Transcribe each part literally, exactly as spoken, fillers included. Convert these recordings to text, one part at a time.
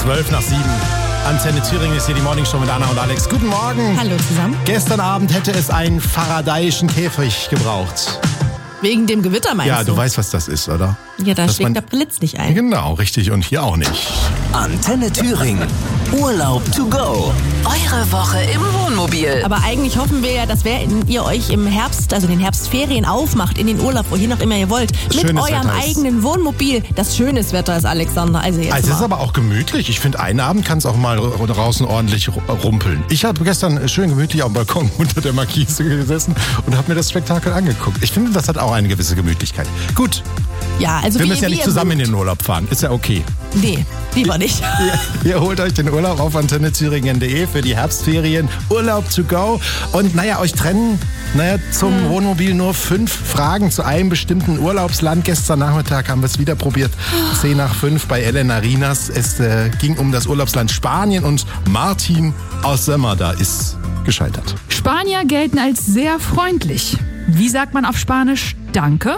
zwölf nach sieben. Antenne Thüringen ist hier die Morningshow mit Anna und Alex. Guten Morgen. Hallo zusammen. Gestern Abend hätte es einen faradayischen Käfig gebraucht. Wegen dem Gewitter meinst du? Ja, du weißt, was das ist, oder? Ja, da Dass schlägt man- der Blitz nicht ein. Genau, richtig. Und hier auch nicht. Antenne Thüringen. Urlaub to go. Eure Woche im Wohnmobil. Aber eigentlich hoffen wir ja, dass wenn ihr euch im Herbst, also in den Herbstferien aufmacht, in den Urlaub, wohin auch immer ihr wollt, mit Schönes eurem Wetter ist. eigenen Wohnmobil, das schönes Wetter ist, Alexander. Also jetzt Also es ist mal. aber auch gemütlich. Ich finde, einen Abend kann es auch mal draußen ordentlich rumpeln. Ich habe gestern schön gemütlich auf dem Balkon unter der Markise gesessen und habe mir das Spektakel angeguckt. Ich finde, das hat auch eine gewisse Gemütlichkeit. Gut, Ja, also wir wie, müssen ja wie nicht ihr zusammen in mögt. den Urlaub fahren. Ist ja okay. Nee, lieber nicht. Ihr, ihr holt euch den Urlaub auf antenne thüringen punkt de für die Herbstferien. Urlaub to go. Und naja, euch trennen naja, zum Hm. Wohnmobil nur fünf Fragen zu einem bestimmten Urlaubsland. Gestern Nachmittag haben wir es wieder probiert. Zehn nach fünf bei Elena Rinas. Es äh, ging um das Urlaubsland Spanien und Martin aus Sömmerda ist gescheitert. Spanier gelten als sehr freundlich. Wie sagt man auf Spanisch Danke?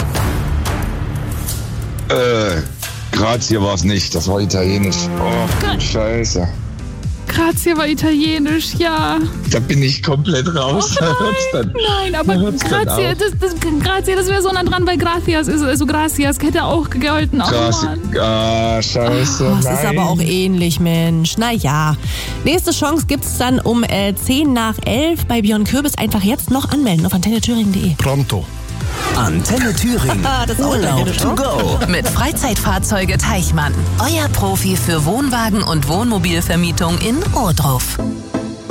Äh, Grazie war es nicht, das war italienisch. Oh, Gra- Scheiße. Grazie war italienisch, ja. Da bin ich komplett raus. Da hört's dann. Nein, aber Da hört's dann Grazie, auf. das, das, Grazie, das wäre so nah dran, weil Gracias ist, also Gracias hätte auch gegolten. Oh, Grazie. Mann. Ah, scheiße. Oh, es nein. ist aber auch ähnlich, Mensch. Naja. Nächste Chance gibt's dann um äh, zehn nach elf bei Björn Kürbis. Einfach jetzt noch anmelden auf antenne thüringen punkt de. Pronto. Antenne Thüringen. Das ist auch Urlaub italienisch, to ne? go. Mit Freizeitfahrzeuge Teichmann. Euer Profi für Wohnwagen und Wohnmobilvermietung in Ohrdruf.